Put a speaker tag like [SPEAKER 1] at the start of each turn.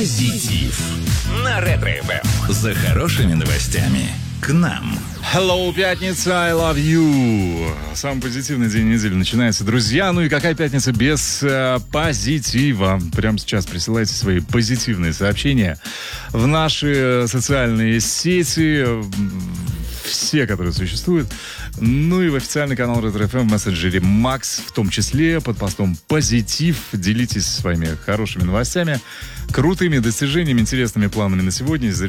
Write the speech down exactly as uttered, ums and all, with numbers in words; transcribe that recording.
[SPEAKER 1] Позитив на Ретро-эф эм. За хорошими новостями к нам.
[SPEAKER 2] Hello, пятница, I love you. Самый позитивный день недели начинается, друзья. Ну и какая пятница без э, позитива? Прямо сейчас присылайте свои позитивные сообщения в наши социальные сети, все, которые существуют. Ну и в официальный канал Ретро-эф эм в мессенджере Макс, в том числе под постом «Позитив». Делитесь своими хорошими новостями, крутыми достижениями, интересными планами на сегодня.